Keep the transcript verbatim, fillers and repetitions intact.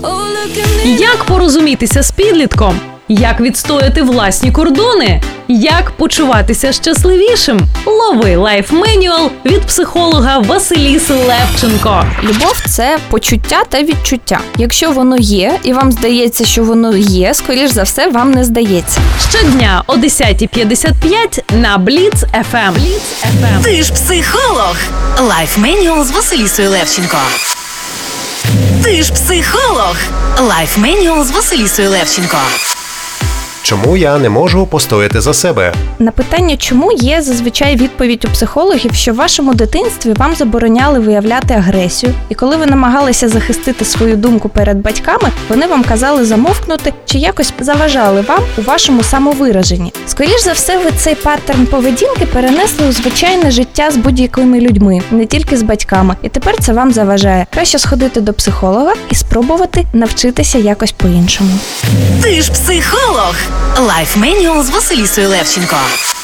Як порозумітися з підлітком? Як відстояти власні кордони? Як почуватися щасливішим? Лови лайф-менюал від психолога Василіси Левченко. Любов – це почуття та відчуття. Якщо воно є, і вам здається, що воно є, скоріш за все, вам не здається. Щодня о десята п'ятдесят п'ять на Бліц еф ем. Ти ж психолог. Лайф-менюал з Василісою Левченко. Ти ж психолог. Лайф-менюал з Василісою Левченко. Чому я не можу постояти за себе? На питання «чому» є зазвичай відповідь у психологів, що в вашому дитинстві вам забороняли виявляти агресію, і коли ви намагалися захистити свою думку перед батьками, вони вам казали замовкнути чи якось заважали вам у вашому самовираженні. Скоріш за все, ви цей паттерн поведінки перенесли у звичайне життя з будь-якими людьми, не тільки з батьками, і тепер це вам заважає. Краще сходити до психолога і спробувати навчитися якось по-іншому. Ти ж психолог. Лайф-менюал з Василісою Левченко.